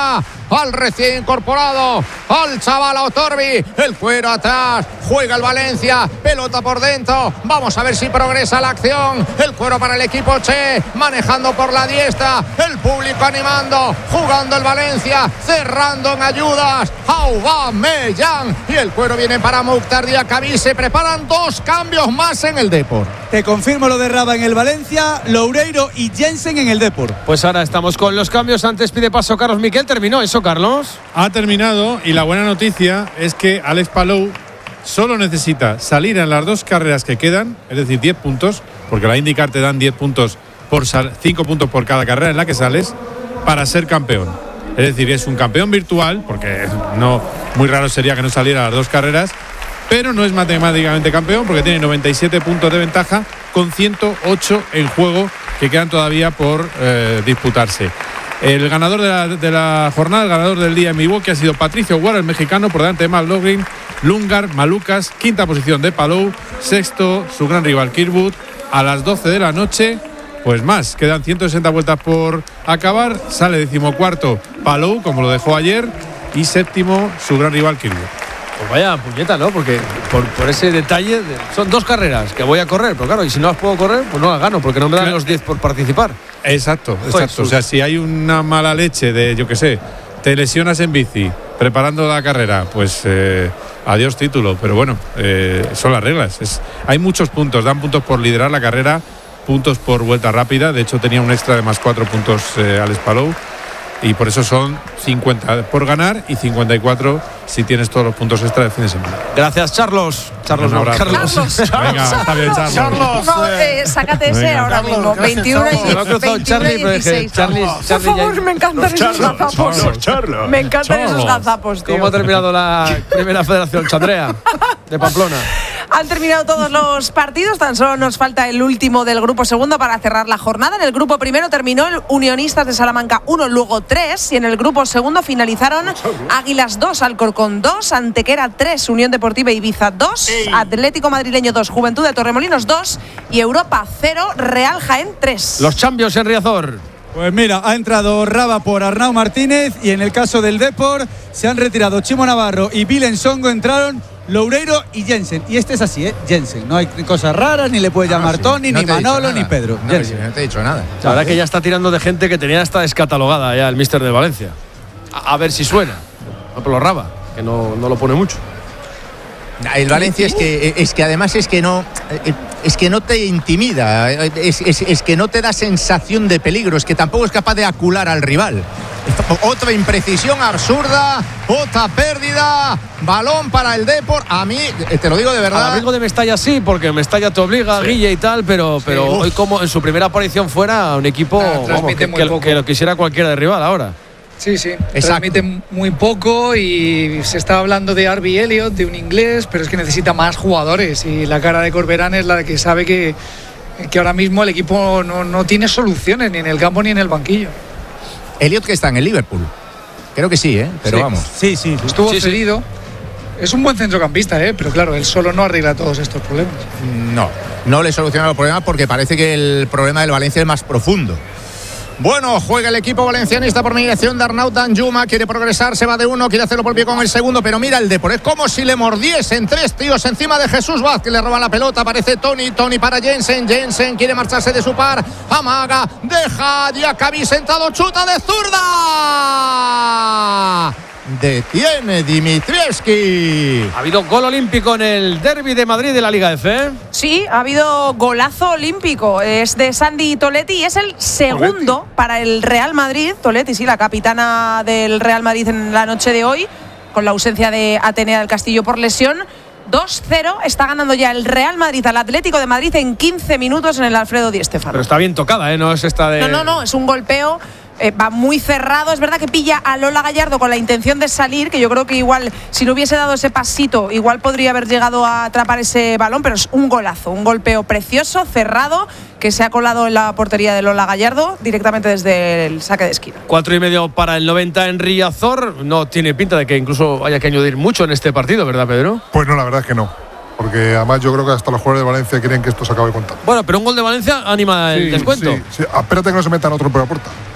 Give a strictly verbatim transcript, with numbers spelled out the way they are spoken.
al recién incorporado, al chaval Otorbi, el cuero atrás, juega el Valencia, pelota por dentro, vamos a ver si progresa la acción, el cuero para el equipo Che, manejando por la diestra, el público animando, jugando el Valencia, cerrando en ayudas, Aubameyang, y el cuero viene para Mukhtar Diakabi, se preparan dos cambios más en el Depor. Te confirmo lo de Raba en el Valencia, Loureiro y Jensen en el Depor. Pues ahora estamos con los cambios, antes pide paso Carlos Miquel, terminó eso, Carlos. Ha terminado y la buena noticia es que Alex Palou solo necesita salir en las dos carreras que quedan, es decir, diez puntos, porque la IndyCar te dan diez puntos por cinco puntos por cada carrera en la que sales, para ser campeón. Es decir, es un campeón virtual, porque no, muy raro sería que no saliera las dos carreras, pero no es matemáticamente campeón porque tiene noventa y siete puntos de ventaja con ciento ocho en juego que quedan todavía por eh, disputarse. El ganador de la, de la jornada, el ganador del día en Milwaukee ha sido Patricio Guara, el mexicano, por delante de McLaughlin, Lungar, Malucas, quinta posición de Palou, sexto su gran rival Kirkwood. A las doce de la noche, pues más, quedan ciento sesenta vueltas por acabar, sale decimocuarto Palou, como lo dejó ayer, y séptimo su gran rival Kirkwood. Pues vaya puñeta, ¿no? Porque por, por ese detalle, de, son dos carreras que voy a correr, pero claro, y si no las puedo correr, pues no las gano, porque no me dan los diez por participar. Exacto, exacto. Joder, o sea, si hay una mala leche de, yo qué sé, te lesionas en bici, preparando la carrera, pues eh, adiós título. Pero bueno, eh, son las reglas. Es, hay muchos puntos, dan puntos por liderar la carrera, puntos por vuelta rápida. De hecho, tenía un extra de más cuatro puntos eh, Alex Palou. Y por eso son cincuenta por ganar y cincuenta y cuatro si tienes todos los puntos extra del fin de semana. Gracias, Charlos. Charlos, no, Carlos. Carlos. Venga, está bien, Charlos. Charlos. No, eh, sácate ese venga, ahora Carlos, mismo. veintiuno y dieciséis. Charlie, por favor, me encantan esos gazapos. Charlos. Me encantan esos gazapos, tío. ¿Cómo ha terminado la primera federación, Chandrea, de Pamplona? Han terminado todos los partidos, tan solo nos falta el último del grupo segundo para cerrar la jornada. En el grupo primero terminó el Unionistas de Salamanca uno, luego tres, y en el grupo segundo finalizaron Águilas dos, Alcorcón dos, Antequera tres, Unión Deportiva Ibiza dos, Atlético Madrileño dos, Juventud de Torremolinos dos y Europa cero, Real Jaén tres. Los Champions en Riazor. Pues mira, ha entrado Raba por Arnau Martínez y en el caso del Depor se han retirado Chimo Navarro y Vilen Songo, entraron Loureiro y Jensen. Y este es así, ¿eh? Jensen. No hay cosas raras, ni le puede no, llamar sí. Tony, no ni Manolo, ni Pedro. No, Jensen. No te he dicho nada. La verdad que ya está tirando de gente que tenía esta descatalogada ya el míster de Valencia. A, a ver si suena. No, pero Raba, que no, no lo pone mucho. El Valencia es que es que además es que no es que no te intimida, es, es, es que no te da sensación de peligro, es que tampoco es capaz de acular al rival. Otra imprecisión absurda, otra pérdida, balón para el Depor. A mí, te lo digo de verdad. Al amigo de Mestalla sí, porque Mestalla te obliga, sí. Guille y tal, pero, sí. pero hoy como en su primera aparición fuera un equipo ah, vamos, que, que, que lo quisiera cualquiera de rival ahora. Sí, sí, exacto. Transmite muy poco y se está hablando de Harvey Elliott, de un inglés, pero es que necesita más jugadores y la cara de Corberán es la de que sabe que, que ahora mismo el equipo no, no tiene soluciones ni en el campo ni en el banquillo. Elliott que está en el Liverpool, creo que sí, ¿eh? Pero sí. vamos. Sí, sí, sí. Estuvo sí, cedido. Sí. Es un buen centrocampista, ¿eh? Pero claro, él solo no arregla todos estos problemas. No, no le soluciona los problemas porque parece que el problema del Valencia es más profundo. Bueno, juega el equipo valencianista por mediación de Arnaud Danjuma, quiere progresar, se va de uno, quiere hacerlo por pie con el segundo, pero mira el Depor, es como si le mordiesen tres tíos encima de Jesús Vázquez, le roban la pelota, aparece Tony, Tony para Jensen, Jensen quiere marcharse de su par, amaga, deja, Diakabi sentado, chuta de zurda. Detiene Dimitrievski. Ha habido gol olímpico en el derbi de Madrid de la Liga F. ¿eh? Sí, ha habido golazo olímpico. Es de Sandy Toletti y es el segundo Toletti. Para el Real Madrid. Toletti, sí, la capitana del Real Madrid en la noche de hoy, con la ausencia de Atenea del Castillo por lesión. dos cero está ganando ya el Real Madrid al Atlético de Madrid en quince minutos en el Alfredo Di Stéfano. Pero está bien tocada, ¿eh? No es esta de... No, no, no, es un golpeo. Eh, va muy cerrado, es verdad que pilla a Lola Gallardo con la intención de salir, que yo creo que igual si no hubiese dado ese pasito igual podría haber llegado a atrapar ese balón, pero es un golazo, un golpeo precioso, cerrado, que se ha colado en la portería de Lola Gallardo directamente desde el saque de esquina. Cuatro y medio para el noventa en Riazor. No tiene pinta de que incluso haya que añadir mucho en este partido, ¿verdad, Pedro? Pues no, la verdad es que no, porque además yo creo que hasta los jugadores de Valencia quieren que esto se acabe contando. Bueno, pero un gol de Valencia anima el sí, descuento. Sí, sí. Espérate que no se metan otro por la puerta.